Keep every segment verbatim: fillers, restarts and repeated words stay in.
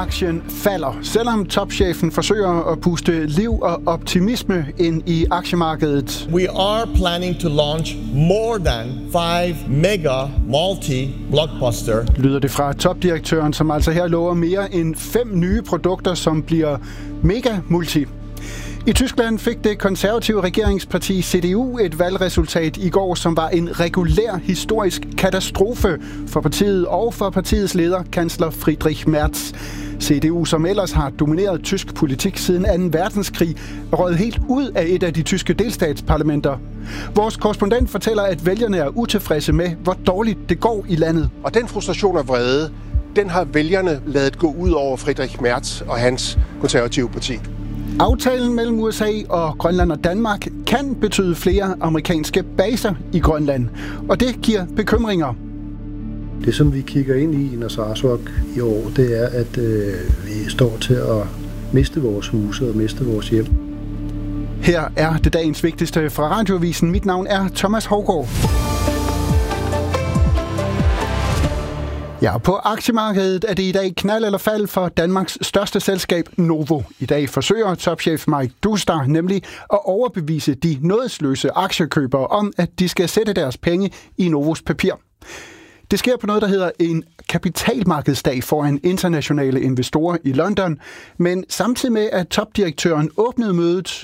Novo-aktien falder, selvom topchefen forsøger at puste liv og optimisme ind i aktiemarkedet. We are planning to launch more than five mega multi-blockbuster. Lyder det fra topdirektøren, som altså her lover mere end fem nye produkter, som bliver mega multi. I Tyskland fik det konservative regeringsparti C D U et valgresultat i går, som var en regulær historisk katastrofe for partiet og for partiets leder, kansler Friedrich Merz. C D U, som ellers har domineret tysk politik siden anden verdenskrig, er røget helt ud af et af de tyske delstatsparlamenter. Vores korrespondent fortæller, at vælgerne er utilfredse med, hvor dårligt det går i landet. Og den frustration og vrede, den har vælgerne ladet gå ud over Friedrich Merz og hans konservative parti. Aftalen mellem U S A og Grønland og Danmark kan betyde flere amerikanske baser i Grønland, og det giver bekymringer. Det, som vi kigger ind i i Narsarsuaq i år, det er, at øh, vi står til at miste vores huse og miste vores hjem. Her er det dagens vigtigste fra Radioavisen. Mit navn er Thomas Hougaard. Ja, på aktiemarkedet er det i dag knald eller fald for Danmarks største selskab Novo. I dag forsøger topchef Mike Douster nemlig at overbevise de nådesløse aktiekøbere om, at de skal sætte deres penge i Novos papir. Det sker på noget, der hedder en kapitalmarkedsdag foran internationale investorer i London, men samtidig med, at topdirektøren åbnede mødet,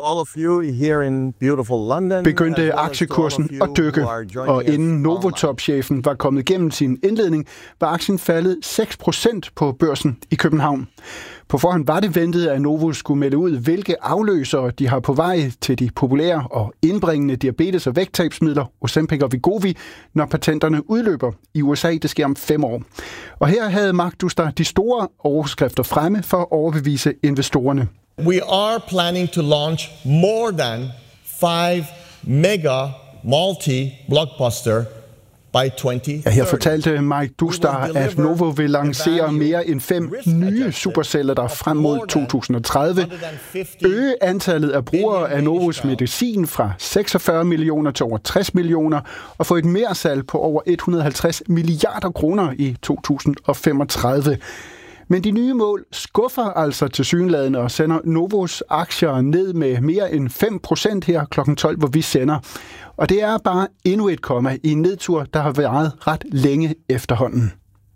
begyndte aktiekursen at dykke, og inden Novo-topchefen var kommet igennem sin indledning, var aktien faldet seks procent på børsen i København. På forhånd var det ventet, at Novo skulle melde ud, hvilke afløsere de har på vej til de populære og indbringende diabetes- og vægttabsmidler, Ozempic og Wegovy, når patenterne udløber i U S A. Det sker om fem år. Og her havde Mike Douster de store overskrifter fremme for at overbevise investorerne. We are planning to launch more than five mega multi-blockbuster by twenty thirty. Ja, her fortalte Mike Douster, at Novo vil lancere mere end fem nye superceller der frem mod to tusind og tredive, øge antallet af brugere af Novos medicin fra seksogfyrre millioner til over tres millioner og få et mersalg på over et hundrede og halvtreds milliarder kroner i to tusind og femogtredive. Men de nye mål skuffer altså tilsyneladende og sender Novos aktier ned med mere end fem procent her klokken tolv, hvor vi sender. Og det er bare endnu et komma i en nedtur, der har været ret længe efterhånden.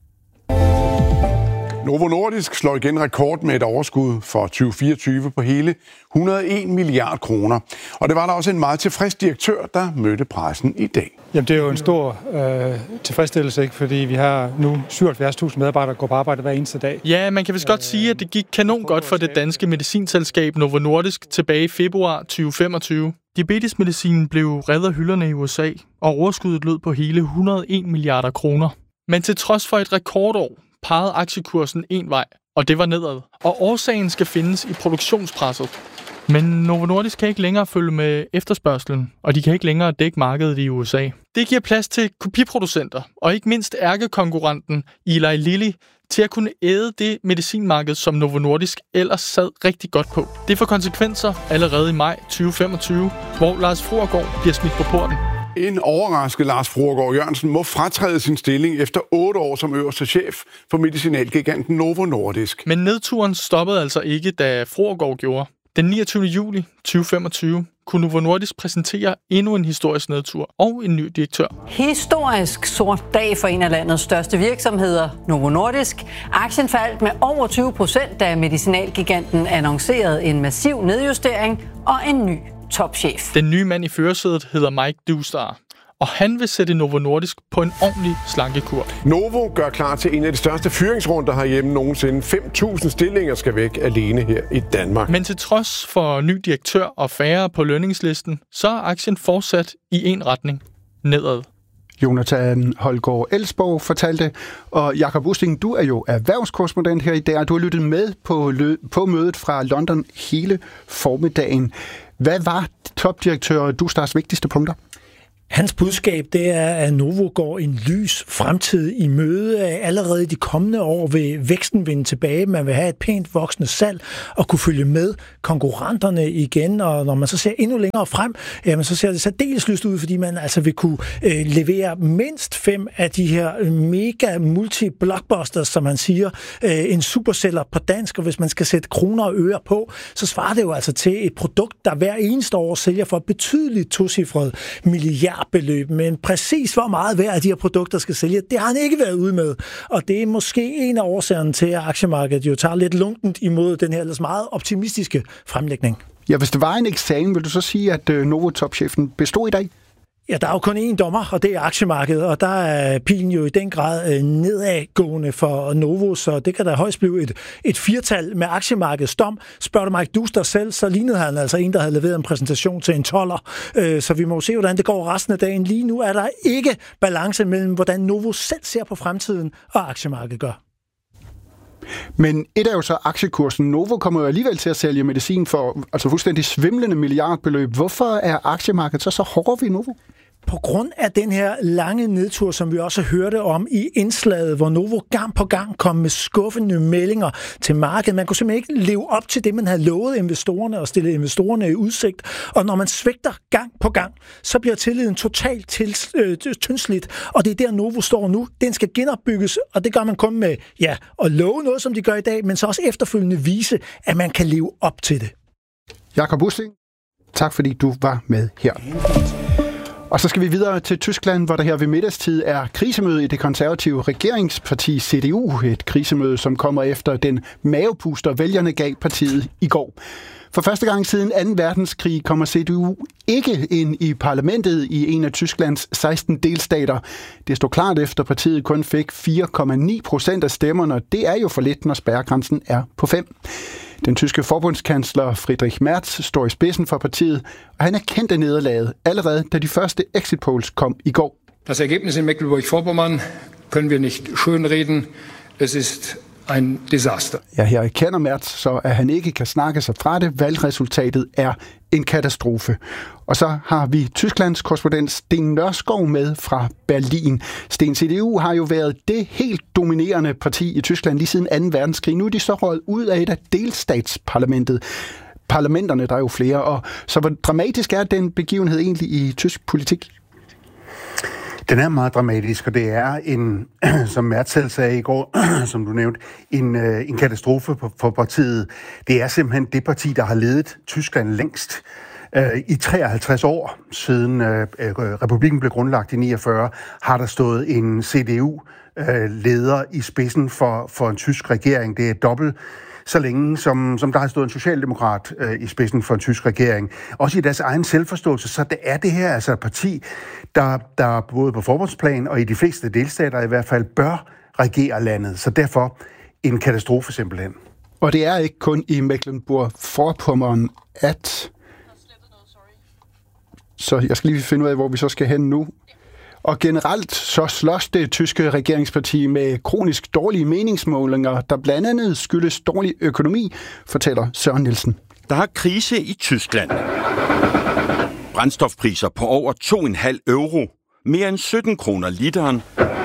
Novo Nordisk slår igen rekord med et overskud for tyve fireogtyve på hele et hundrede og en milliard kroner. Og det var der også en meget tilfreds direktør, der mødte pressen i dag. Jamen, det er jo en stor øh, tilfredsstillelse, ikke? Fordi vi har nu syvoghalvfjerds tusind medarbejdere, der går på arbejde hver eneste dag. Ja, man kan vist godt sige, at det gik kanon godt for det danske medicinselskab Novo Nordisk tilbage i februar tyve femogtyve. Diabetesmedicinen blev revet af hylderne i U S A, og overskuddet lød på hele et hundrede og en milliarder kroner. Men til trods for et rekordår, pegede aktiekursen en vej, og det var nedad. Og årsagen skal findes i produktionspresset. Men Novo Nordisk kan ikke længere følge med efterspørgselen, og de kan ikke længere dække markedet i U S A. Det giver plads til kopiproducenter, og ikke mindst ærkekonkurrenten Eli Lilly, til at kunne æde det medicinmarked, som Novo Nordisk ellers sad rigtig godt på. Det får konsekvenser allerede i maj tyve femogtyve, hvor Lars Fruergaard bliver smidt på porten. En overrasket Lars Fruergaard Jørgensen må fratræde sin stilling efter otte år som øverste chef for medicinalgiganten Novo Nordisk. Men nedturen stoppede altså ikke, da Fruergaard gjorde. Den niogtyvende juli tyve femogtyve kunne Novo Nordisk præsentere endnu en historisk nedtur og en ny direktør. Historisk sort dag for en af landets største virksomheder, Novo Nordisk. Aktien faldt med over tyve procent, da medicinalgiganten annoncerede en massiv nedjustering og en ny topchef. Den nye mand i førersædet hedder Mike Douster, og han vil sætte Novo Nordisk på en ordentlig slankekur. Novo gør klar til en af de største fyringsrunder herhjemme nogensinde. fem tusind stillinger skal væk alene her i Danmark. Men til trods for ny direktør og færre på lønningslisten, så er aktien fortsat i en retning, nedad. Jonathan Holgaard Elsborg fortalte, og Jakob Usting, du er jo erhvervskorrespondent her i dag, og du har lyttet med på, lø- på mødet fra London hele formiddagen. Hvad var topdirektør Dousters vigtigste punkter? Hans budskab, det er, at Novo går en lys fremtid i møde. Allerede de kommende år vil væksten vinde tilbage. Man vil have et pænt voksende salg og kunne følge med konkurrenterne igen. Og når man så ser endnu længere frem, jamen, så ser det særdeles lyst ud, fordi man altså vil kunne øh, levere mindst fem af de her mega multi-blockbusters, som man siger. Øh, en supersælger på dansk, og hvis man skal sætte kroner og øre på, så svarer det jo altså til et produkt, der hver eneste år sælger for betydeligt tocifret milliard beløb, men præcis hvor meget hver af de her produkter skal sælge, det har han ikke været ude med. Og det er måske en af årsagerne til, at aktiemarkedet jo tager lidt lunkent imod den her ellers meget optimistiske fremlægning. Ja, hvis det var en eksamen, vil du så sige, at Novo-topchefen bestod i dag? Ja, der er jo kun én dommer, og det er aktiemarkedet, og der er pilen jo i den grad nedadgående for Novo, så det kan da højst blive et, et firtal med aktiemarkedets dom. Spørger du Mike Duster selv, så lignede han altså en, der havde leveret en præsentation til en toller, så vi må se, hvordan det går resten af dagen. Lige nu er der ikke balance mellem, hvordan Novo selv ser på fremtiden, og aktiemarkedet gør. Men et er jo så aktiekursen. Novo kommer jo alligevel til at sælge medicin for altså fuldstændig svimlende milliardbeløb. Hvorfor er aktiemarkedet så så hårdt ved Novo? På grund af den her lange nedtur, som vi også hørte om i indslaget, hvor Novo gang på gang kom med skuffende meldinger til markedet. Man kunne simpelthen ikke leve op til det, man havde lovet investorerne og stillet investorerne i udsigt. Og når man svigter gang på gang, så bliver tilliden totalt til, øh, tyndsligt. Og det er der, Novo står nu. Den skal genopbygges, og det gør man kun med ja, at love noget, som de gør i dag, men så også efterfølgende vise, at man kan leve op til det. Jakob Usting, tak fordi du var med her. Og så skal vi videre til Tyskland, hvor der her ved middagstid er krisemøde i det konservative regeringsparti C D U. Et krisemøde, som kommer efter den mavepuster, vælgerne gav partiet i går. For første gang siden anden verdenskrig kommer C D U ikke ind i parlamentet i en af Tysklands seksten delstater. Det står klart efter partiet kun fik fire komma ni procent af stemmerne, og det er jo for lidt, når spærregrænsen er på fem. Den tyske forbundskansler Friedrich Merz står i spidsen for partiet, og han erkendte nederlaget allerede, da de første exit polls kom i går. Das Ergebnis in Mecklenburg-Vorpommern können wir nicht schönreden. Es ist ein Desaster. Ja, her erkender Merz så, at han ikke kan snakke sig fra det. Valgresultatet er en katastrofe. Og så har vi Tysklands korrespondent Sten Nørskov med fra Berlin. Sten, C D U har jo været det helt dominerende parti i Tyskland lige siden anden verdenskrig. Nu er de så røget ud af et af delstatsparlamentet. Parlamenterne, der er jo flere. Og så hvor dramatisk er den begivenhed egentlig i tysk politik? Den er meget dramatisk, og det er en, som Merz selv sagde i går, som du nævnte, en, en katastrofe for partiet. Det er simpelthen det parti, der har ledet Tyskland længst. I treoghalvtreds år siden republikken blev grundlagt i niogfyrre, har der stået en C D U-leder i spidsen for, for en tysk regering. Det er dobbelt så længe, som, som der har stået en socialdemokrat øh, i spidsen for en tysk regering. Også i deres egen selvforståelse, så det er det her altså et parti, der, der både på forbundsplan og i de fleste delstater i hvert fald bør regere landet. Så derfor en katastrofe simpelthen. Og det er ikke kun i Mecklenburg-Vorpommern, at... Så jeg skal lige finde ud af, hvor vi så skal hen nu. Og generelt så slås det tyske regeringsparti med kronisk dårlige meningsmålinger, der blandt andet skyldes dårlig økonomi, fortæller Søren Nielsen. Der er krise i Tyskland. Brændstofpriser på over to komma fem euro, mere end sytten kroner literen,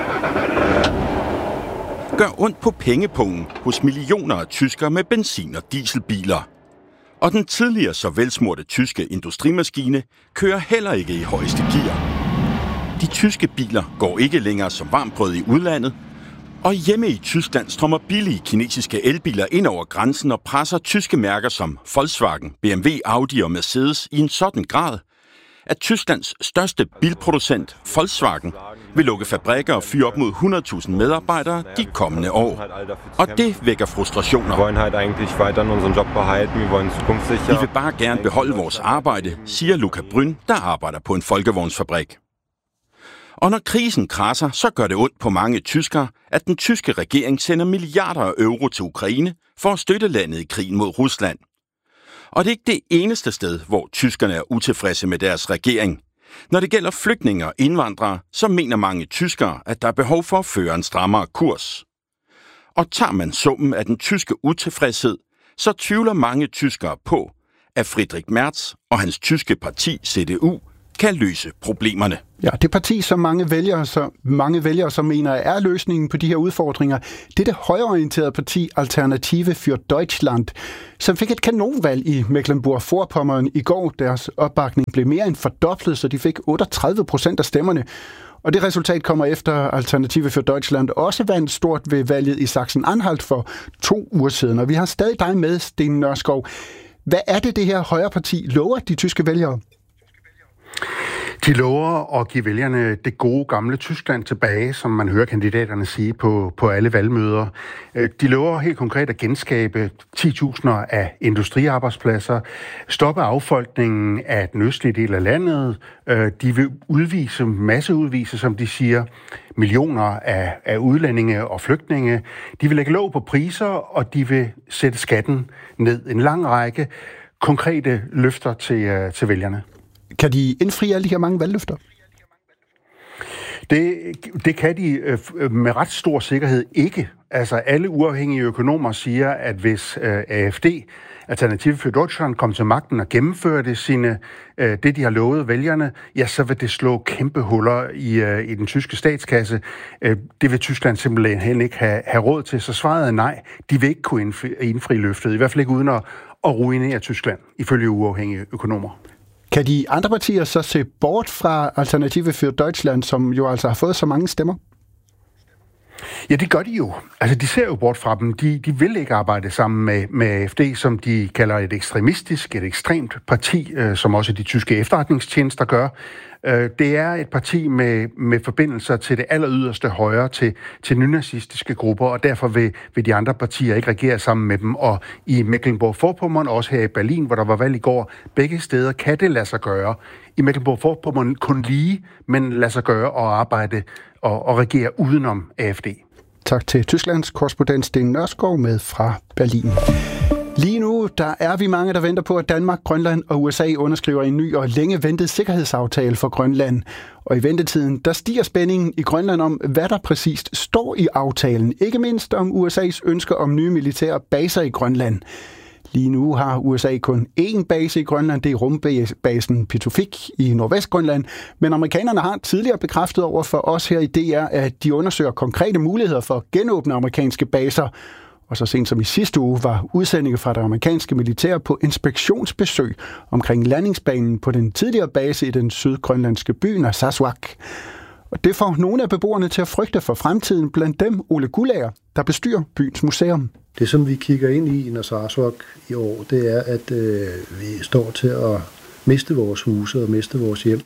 gør ondt på pengepungen hos millioner af tyskere med benzin- og dieselbiler. Og den tidligere så velsmurte tyske industrimaskine kører heller ikke i højeste gear. De tyske biler går ikke længere som varmbrød i udlandet, og hjemme i Tyskland strømmer billige kinesiske elbiler ind over grænsen og presser tyske mærker som Volkswagen, B M W, Audi og Mercedes i en sådan grad, at Tysklands største bilproducent, Volkswagen, vil lukke fabrikker og fyre op mod hundrede tusind medarbejdere de kommende år. Og det vækker frustrationer. Vi vil bare gerne beholde vores arbejde, siger Luca Bryn, der arbejder på en folkevognsfabrik. Og når krisen krasser, så gør det ondt på mange tyskere, at den tyske regering sender milliarder af euro til Ukraine for at støtte landet i krigen mod Rusland. Og det er ikke det eneste sted, hvor tyskerne er utilfredse med deres regering. Når det gælder flygtninge og indvandrere, så mener mange tyskere, at der er behov for at føre en strammere kurs. Og tager man summen af den tyske utilfredshed, så tvivler mange tyskere på, at Friedrich Merz og hans tyske parti C D U kan løse problemerne. Ja, det parti, som mange vælgere, så mange vælgere som mener er løsningen på de her udfordringer, det er det højreorienterede parti Alternative für Deutschland, som fik et kanonvalg i Mecklenburg-Vorpommern i går. Deres opbakning blev mere end fordoblet, så de fik otteogtredive procent af stemmerne. Og det resultat kommer efter Alternative für Deutschland også vandt stort ved valget i Sachsen-Anhalt for to uger siden. Og vi har stadig dig med, Sten Nørskov. Hvad er det, det her højreparti lover de tyske vælgere? De lover at give vælgerne det gode gamle Tyskland tilbage, som man hører kandidaterne sige på, på alle valgmøder. De lover helt konkret at genskabe ti tusinder af industriarbejdspladser, stoppe affolkningen af den østlige del af landet. De vil udvise, masseudvise, som de siger, millioner af, af udlændinge og flygtninge. De vil lægge låg på priser, og de vil sætte skatten ned. En lang række konkrete løfter til, til vælgerne. Kan de indfri alle de her mange valgløfter? Det, det kan de øh, med ret stor sikkerhed ikke. Altså alle uafhængige økonomer siger, at hvis øh, A F D, Alternative für Deutschland, kom til magten og gennemførte sine, øh, det, de har lovet vælgerne, ja, så vil det slå kæmpe huller i, øh, i den tyske statskasse. Øh, det vil Tyskland simpelthen ikke have, have råd til, så svaret er nej. De vil ikke kunne indfri, indfri løftet, i hvert fald ikke uden at, at ruinere Tyskland, ifølge uafhængige økonomer. Kan de andre partier så se bort fra Alternative für Deutschland, som jo altså har fået så mange stemmer? Ja, det gør de jo. Altså, de ser jo bort fra dem. De, de vil ikke arbejde sammen med, med A F D, som de kalder et ekstremistisk, et ekstremt parti, øh, som også de tyske efterretningstjenester gør. Øh, det er et parti med, med forbindelser til det aller yderste højre, til, til nynazistiske grupper, og derfor vil, vil de andre partier ikke regere sammen med dem. Og i Mecklenburg-Vorpommern, også her i Berlin, hvor der var valg i går, begge steder kan det lade sig gøre. I Mecklenburg-Vorpommern kun lige, men lade sig gøre og arbejde og, og regere udenom A F D. Tak til Tysklands korrespondent Sten Nørskov med fra Berlin. Lige nu der er vi mange, der venter på, at Danmark, Grønland og U S A underskriver en ny og længe ventet sikkerhedsaftale for Grønland. Og i ventetiden, der stiger spændingen i Grønland om, hvad der præcist står i aftalen. Ikke mindst om U S A's ønsker om nye militære baser i Grønland. Lige nu har U S A kun én base i Grønland, det er rumbasen Pituffik i Nordvestgrønland, men amerikanerne har tidligere bekræftet over for os her i D R, at de undersøger konkrete muligheder for at genåbne amerikanske baser. Og så sent som i sidste uge var udsendinge fra det amerikanske militær på inspektionsbesøg omkring landingsbanen på den tidligere base i den sydgrønlandske by Narsarsuaq. Og det får nogle af beboerne til at frygte for fremtiden, blandt dem Ole Gulager, der bestyrer byens museum. Det, som vi kigger ind i i Narsarsuaq i år, det er, at øh, vi står til at miste vores huse og miste vores hjem.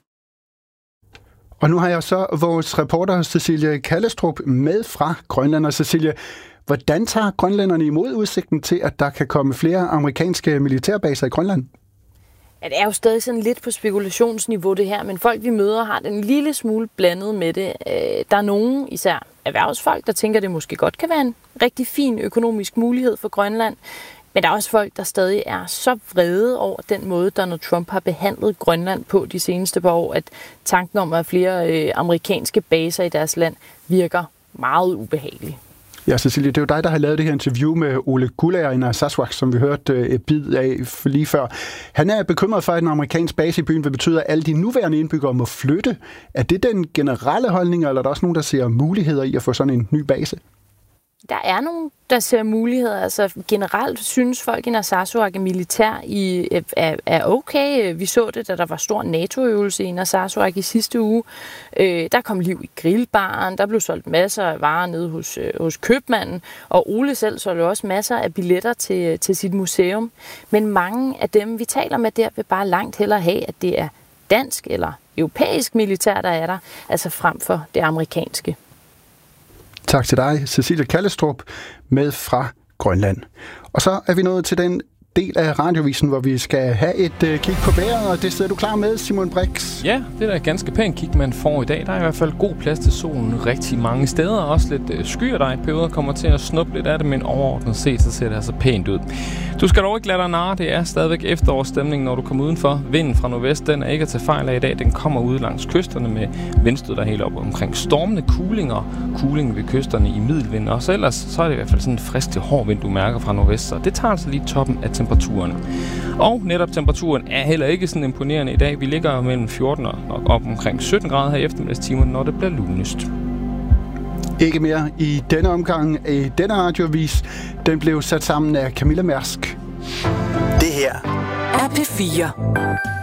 Og nu har jeg så vores reporter Cecilie Kallestrup med fra Grønland. Og Cecilie, hvordan tager grønlænderne imod udsigten til, at der kan komme flere amerikanske militærbaser i Grønland? Ja, det er jo stadig sådan lidt på spekulationsniveau det her, men folk vi møder har den lille smule blandet med det. Der er nogen, især erhvervsfolk, der tænker, at det måske godt kan være en rigtig fin økonomisk mulighed for Grønland. Men der er også folk, der stadig er så vrede over den måde, Donald Trump har behandlet Grønland på de seneste par år, at tanken om at have flere øh, amerikanske baser i deres land virker meget ubehagelig. Ja, Cecilie, det er jo dig, der har lavet det her interview med Ole Gulager i Narsarsuaq, som vi hørte et bid af lige før. Han er bekymret for, at en amerikansk base i byen vil betyde, at alle de nuværende indbyggere må flytte. Er det den generelle holdning, eller er der også nogen, der ser muligheder i at få sådan en ny base? Der er nogen, der ser muligheder. Altså generelt synes folk i Narsarsuaq, at militær i, er, er okay. Vi så det, da der var stor NATO-øvelse i Narsarsuaq i sidste uge. Øh, der kom liv i grillbaren, der blev solgt masser af varer nede hos, øh, hos købmanden, og Ole selv solgte også masser af billetter til, til sit museum. Men mange af dem, vi taler med der, vil bare langt hellere have, at det er dansk eller europæisk militær, der er der, altså frem for det amerikanske. Tak til dig, Cecilie Kallestrup, med fra Grønland. Og så er vi nået til den del af radiovisen, hvor vi skal have et uh, kig på vejret, og det sidder du klar med, Simon Brix? Ja, det er da ganske pænt kig, man får i dag. Der er i hvert fald god plads til solen rigtig mange steder, og også lidt uh, skyer, der i perioder kommer til at snuppe lidt af det, men overordnet set, så ser det altså pænt ud. Du skal dog ikke lade dig narre, det er stadigvæk efterårsstemning, når du kommer udenfor. Vinden fra nordvest, den er ikke at tage fejl af i dag. Den kommer ud langs kysterne med vindstød der helt op omkring stormende kuling og kuling ved kysterne i middelvind. Og så ellers så er det i hvert fald sådan en frisk til hård vind, du mærker fra nordvest, så det tager altså lige toppen af temperaturen temperaturen. Og netop temperaturen er heller ikke sådan imponerende i dag. Vi ligger mellem fjorten og op omkring sytten grader her i eftermiddagstimerne, når det bliver lunest. Ikke mere i denne omgang i denne radioavis. Den blev sat sammen af Camilla Mærsk. Det her er P fire.